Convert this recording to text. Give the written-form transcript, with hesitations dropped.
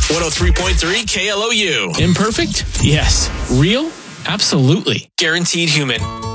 103.3 KLOU. Imperfect? Yes. Real? Absolutely. Guaranteed human.